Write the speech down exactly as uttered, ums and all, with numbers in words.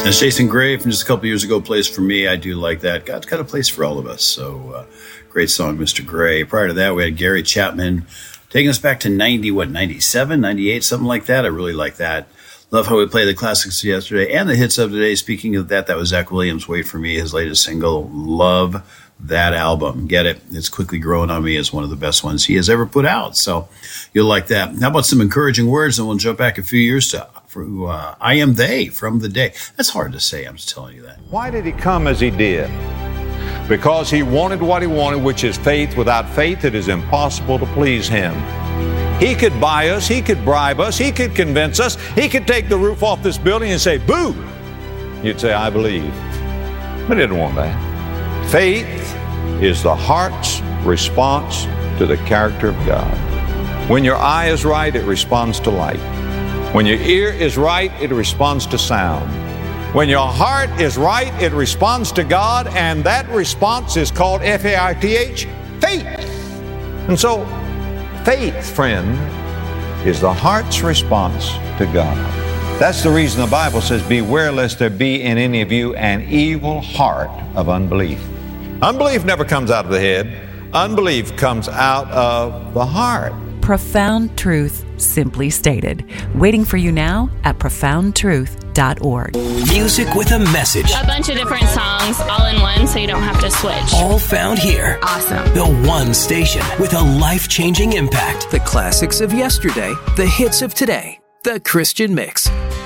And Jason Gray from just a couple years ago plays For Me. I do like that. God's got a place for all of us. So uh, great song, Mister Gray. Prior to that, we had Gary Chapman taking us back to ninety, what, ninety-seven, ninety-eight, something like that. I really like that. Love how we play the classics yesterday and the hits of today. Speaking of that, that was Zach Williams' Wait For Me, his latest single. Love that album. Get it? It's quickly growing on me as one of the best ones he has ever put out. So you'll like that. How about some encouraging words? And we'll jump back a few years to for, uh, I Am They from The Day. That's hard to say. I'm just telling you that. Why did he come as he did? Because he wanted what he wanted, which is faith. Without faith, it is impossible to please him. He could buy us. He could bribe us. He could convince us. He could take the roof off this building and say, boo! You'd say, I believe. But he didn't want that. Faith is the heart's response to the character of God. When your eye is right, it responds to light. When your ear is right, it responds to sound. When your heart is right, it responds to God, and that response is called F A I T H, faith. And so, faith, friend, is the heart's response to God. That's the reason the Bible says, beware lest there be in any of you an evil heart of unbelief. Unbelief never comes out of the head. Unbelief comes out of the heart. Profound truth, simply stated. Waiting for you now at profound truth dot org. Music with a message. A bunch of different songs all in one, so you don't have to switch. All found here. Awesome. The one station with a life-changing impact. The classics of yesterday, the hits of today. The Christian Mix.